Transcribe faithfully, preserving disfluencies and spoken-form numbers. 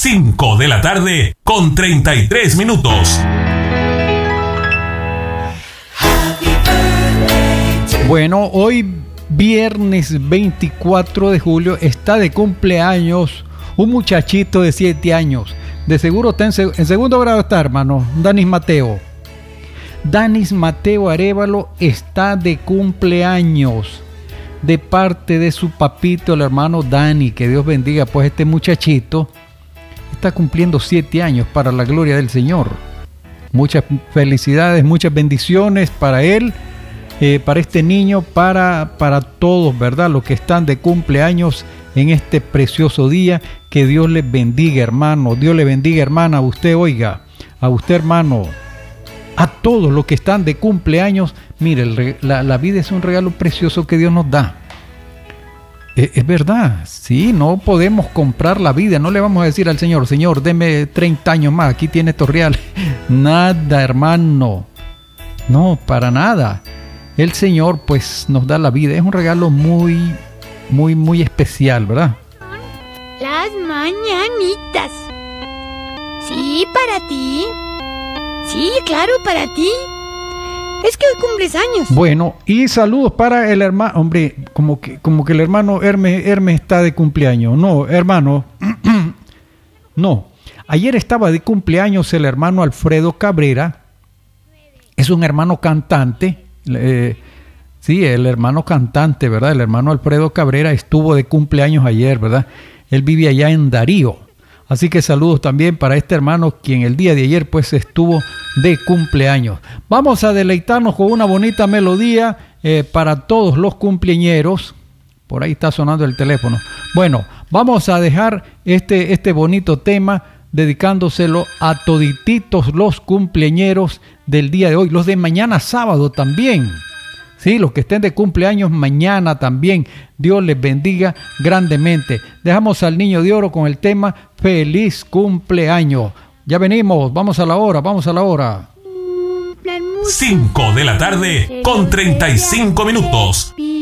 cinco de la tarde con treinta y tres minutos. Bueno, hoy viernes veinticuatro de julio está de cumpleaños un muchachito de siete años. De seguro está en, seg- en segundo grado está, hermano. Danis Mateo. Danis Mateo Arévalo está de cumpleaños. De parte de su papito, el hermano Dani. Que Dios bendiga, pues este muchachito está cumpliendo siete años para la gloria del Señor. Muchas felicidades, muchas bendiciones para él. Eh, para este niño, para, para todos, ¿verdad? Los que están de cumpleaños en este precioso día. Que Dios les bendiga, hermano. Dios le bendiga, hermana. A usted, oiga, a usted, hermano. A todos los que están de cumpleaños. Mire, el, la, la vida es un regalo precioso que Dios nos da. Es, es verdad, sí, no podemos comprar la vida. No le vamos a decir al Señor, Señor, deme treinta años más, aquí tiene estos reales. Nada, hermano. No, para nada. El Señor pues nos da la vida, es un regalo muy, muy, muy especial, ¿verdad? Las mañanitas. Sí, para ti. Sí, claro, para ti. Es que hoy cumples años. Bueno, y saludos para el hermano, hombre, como que, como que el hermano Hermes, Hermes está de cumpleaños. No, hermano, no. Ayer estaba de cumpleaños el hermano Alfredo Cabrera, es un hermano cantante. Eh, sí, el hermano cantante, ¿verdad? El hermano Alfredo Cabrera estuvo de cumpleaños ayer, ¿verdad? Él vive allá en Darío. Así que saludos también para este hermano quien el día de ayer pues estuvo de cumpleaños. Vamos a deleitarnos con una bonita melodía eh, para todos los cumpleañeros. Por ahí está sonando el teléfono. Bueno, vamos a dejar este, este bonito tema dedicándoselo a todititos los cumpleañeros del día de hoy, los de mañana sábado también, sí, los que estén de cumpleaños mañana también, Dios les bendiga grandemente. Dejamos al niño de oro con el tema Feliz Cumpleaños. Ya venimos, vamos a la hora, vamos a la hora. cinco de la tarde con treinta y cinco minutos.